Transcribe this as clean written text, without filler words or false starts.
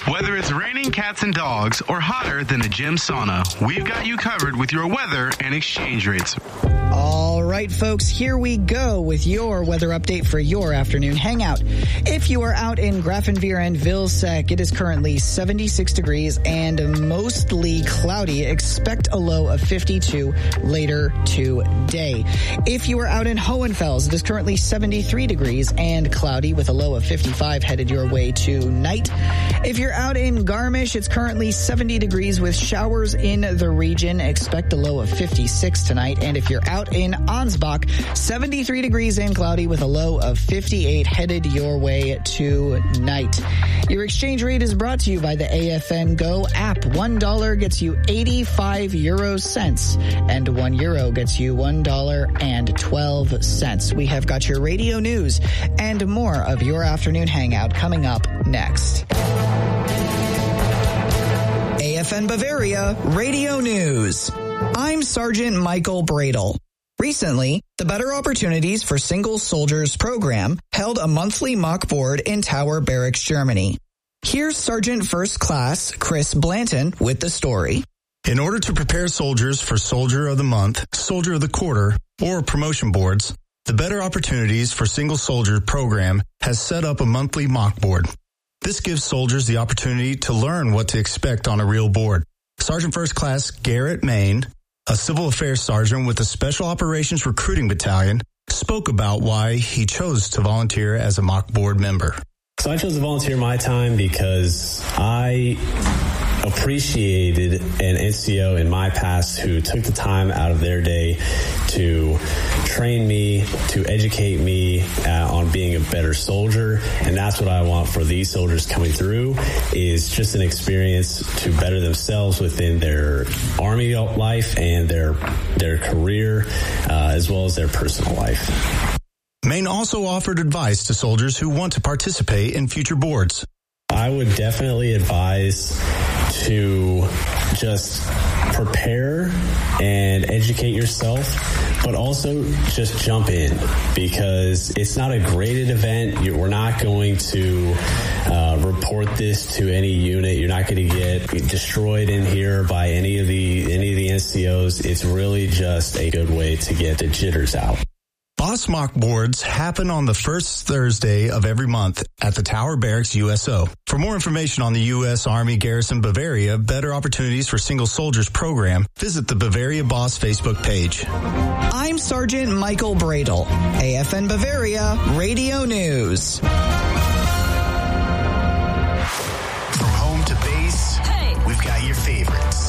Whether it's raining cats and dogs or hotter than a gym sauna, we've got you covered with your weather and exchange rates. All right, folks, here we go with your weather update for your afternoon hangout. If you are out in Grafenveer and Vilsec, it is currently 76 degrees and mostly cloudy. Expect a low of 52 later today. If you are out in Hohenfels, it is currently 73 degrees and cloudy with a low of 55 headed your way tonight. If you're out in Garmisch, it's currently 70 degrees with showers in the region. Expect a low of 56 tonight. And if you're out in Ansbach, 73 degrees and cloudy with a low of 58 headed your way tonight. Your exchange rate is brought to you by the AFN Go app. $1 gets you 85 euro cents and €1 gets you $1.12. We have got your radio news and more of your afternoon hangout coming up next. AFN Bavaria Radio News. I'm Sergeant Michael Bradle. Recently, the Better Opportunities for Single Soldiers program held a monthly mock board in Tower Barracks, Germany. Here's Sergeant First Class Chris Blanton with the story. In order to prepare soldiers for Soldier of the Month, Soldier of the Quarter, or promotion boards, the Better Opportunities for Single Soldier program has set up a monthly mock board. This gives soldiers the opportunity to learn what to expect on a real board. Sergeant First Class Garrett Main, a civil affairs sergeant with the Special Operations Recruiting Battalion, spoke about why he chose to volunteer as a mock board member. So I chose to volunteer my time because I appreciated an NCO in my past who took the time out of their day to train me, to educate me on being a better soldier. And that's what I want for these soldiers coming through, is just an experience to better themselves within their Army life and their career, as well as their personal life. Maine also offered advice to soldiers who want to participate in future boards. I would definitely advise to just prepare and educate yourself, but also just jump in, because it's not a graded event. We're not going to report this to any unit. You're not going to get destroyed in here by any of the NCOs. It's really just a good way to get the jitters out. Boss mock boards happen on the first Thursday of every month at the Tower Barracks USO. For more information on the U.S. Army Garrison Bavaria Better Opportunities for Single Soldiers program, visit the Bavaria Boss Facebook page. I'm Sergeant Michael Bradle, AFN Bavaria Radio News. From home to base, we've got your favorites.